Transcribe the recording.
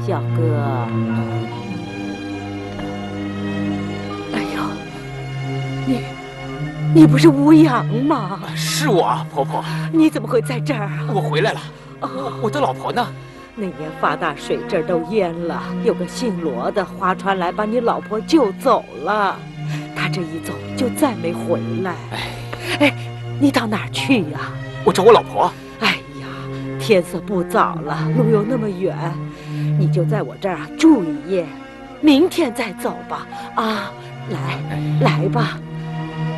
小哥。哎呦，你不是吴阳吗？ 是我啊，婆婆。 你怎么会在这儿啊？ 我回来了。我的老婆呢？ 那年发大水，这儿都淹了，有个姓罗的划船来把你老婆救走了。他这一走就再没回来。哎，你到哪儿去呀？ 我找我老婆。 哎呀，天色不早了，路又那么远，你就在我这儿住一夜，明天再走吧。啊，来吧。